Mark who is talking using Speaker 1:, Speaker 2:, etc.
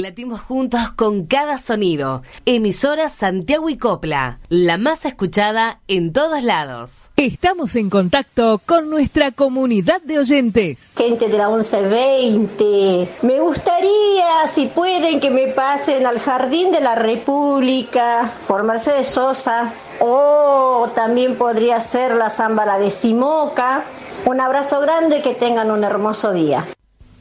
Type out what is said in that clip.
Speaker 1: Latimos juntos con cada sonido. Emisora Santiago y Copla, la más escuchada en todos lados.
Speaker 2: Estamos en contacto con nuestra comunidad de oyentes.
Speaker 3: Gente de la 1120, me gustaría, si pueden, que me pasen al Jardín de la República por Mercedes Sosa, o también podría ser la Zambara de Simoca. Un abrazo grande, que tengan un hermoso día.